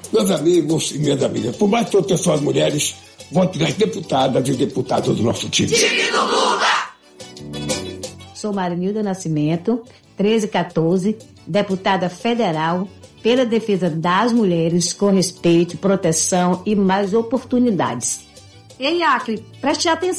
Meus amigos e minhas amigas, por mais que todas as mulheres, votem nas deputadas e deputados do nosso time. Sou Marinilda Nascimento, 1314, deputada federal pela defesa das mulheres com respeito, proteção e mais oportunidades. Ei, Acre, preste atenção.